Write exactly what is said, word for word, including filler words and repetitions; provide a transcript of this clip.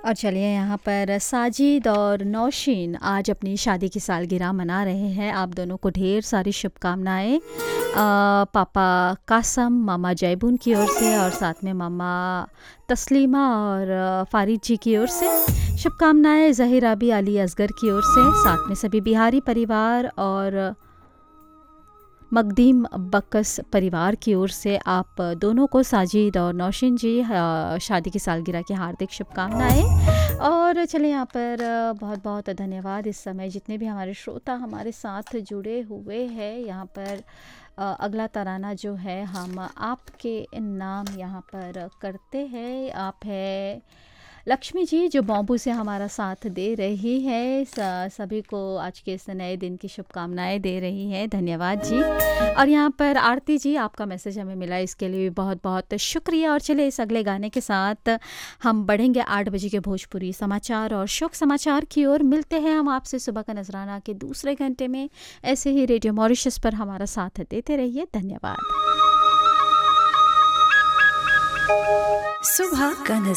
और चलिए यहाँ पर साजिद और नौशीन आज अपनी शादी की सालगिरह मना रहे हैं। आप दोनों को ढेर सारी शुभकामनाएं अ, पापा कासम, मामा जयबून की ओर से और साथ में मामा तस्लीमा और अ, फारिद जी की ओर से शुभकामनाएं। ज़हीर अबी अली असगर की ओर से, साथ में सभी बिहारी परिवार और मकदीम बक्कस परिवार की ओर से आप दोनों को साजिद और नौशीन जी अ, शादी की सालगिरह की हार्दिक शुभकामनाएं। और चलिए यहाँ पर अ, बहुत बहुत धन्यवाद। इस समय जितने भी हमारे श्रोता हमारे साथ जुड़े हुए हैं यहाँ पर अ, अगला तराना जो है हम आपके नाम यहाँ पर करते हैं। आप है लक्ष्मी जी जो बॉम्बू से हमारा साथ दे रही है। स- सभी को आज के इस नए दिन की शुभकामनाएं दे रही हैं। धन्यवाद जी। और यहाँ पर आरती जी आपका मैसेज हमें मिला, इसके लिए भी बहुत बहुत शुक्रिया। और चले इस अगले गाने के साथ हम बढ़ेंगे आठ बजे के भोजपुरी समाचार और शोक समाचार की ओर। मिलते हैं हम आपसे सुबह का नजराना के दूसरे घंटे में। ऐसे ही रेडियो मॉरिशस पर हमारा साथ देते रहिए। धन्यवाद। सुबह का